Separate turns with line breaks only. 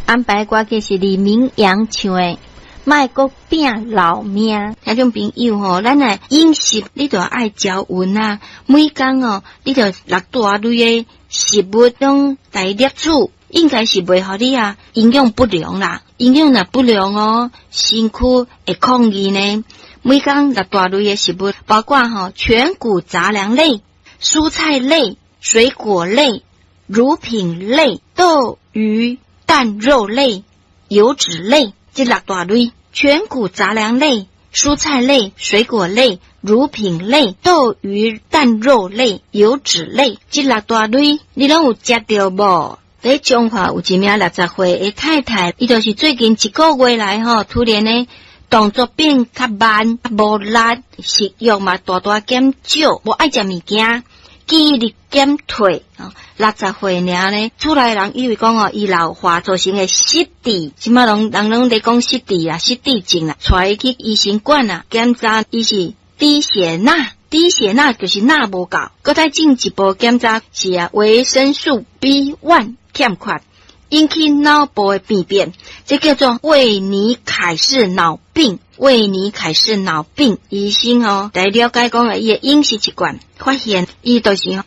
安排歌曲是李明阳唱的。卖国拼老命，听众朋友吼，咱来饮食你就爱嚼匀啊。每工哦，你就落大类的食物中来摄取，应该是袂互你啊营养不良啦。营养若不良哦，身躯会抗议呢。每工落大类的食物，包括全谷杂粮类、蔬菜类、水果类、乳品类、豆、鱼、蛋、肉类、油脂类，这六大类。全谷杂粮类、蔬菜类、水果类、乳品类、豆、鱼、蛋、肉类、油脂类，这六大类你拢有食到无？在中华有一名60岁的太太，伊就是最近一个月来突然呢动作变较慢、无力，食欲嘛大大减少，无爱食物件，记忆力减退60岁尔呢，厝内人以为讲伊老化造成的失智，即马人拢在讲失智啊，失智症啦，带伊去医生馆啊，检查伊是低血钠，低血钠就是钠无够，搁再进一步检查是维生素 B1 欠缺，引起脑部的病变，这叫做魏尼凯氏脑病。魏尼凯氏脑病医生在了解讲伊的饮食习惯，发现伊就是